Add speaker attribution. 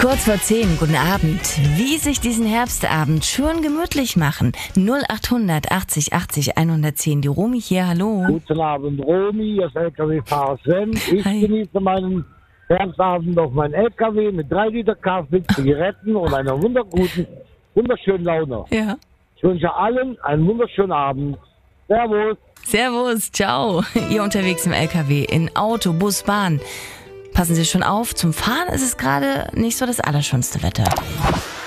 Speaker 1: Kurz vor 10, guten Abend. Wie sich diesen Herbstabend schön gemütlich machen. 0800 80 80 110. Die Romy hier, hallo.
Speaker 2: Guten Abend, Romy, das LKW-Fahrer Sven. Ich genieße meinen Herbstabend auf meinen LKW mit 3 Liter Kaffee, Zigaretten und einer wunderschönen Laune.
Speaker 1: Ja.
Speaker 2: Ich wünsche allen einen wunderschönen Abend. Servus.
Speaker 1: Servus, ciao. Ihr unterwegs im LKW, in Auto, Bus, Bahn. Passen Sie schon auf, zum Fahren ist es gerade nicht so das allerschönste Wetter.